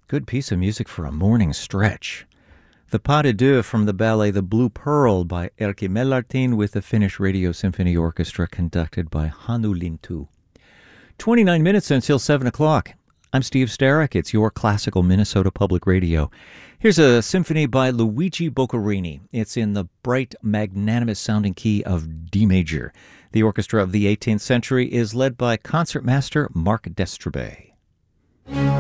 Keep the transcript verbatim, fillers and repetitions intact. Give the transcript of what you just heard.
Good piece of music for a morning stretch. The Pas de Deux from the ballet The Blue Pearl by Erkki Mellartin with the Finnish Radio Symphony Orchestra conducted by Hannu Lintu. twenty-nine minutes until seven o'clock. I'm Steve Starrick. It's your classical Minnesota Public Radio. Here's a symphony by Luigi Boccherini. It's in the bright, magnanimous-sounding key of D major. The orchestra of the eighteenth century is led by concertmaster Mark Destrebe.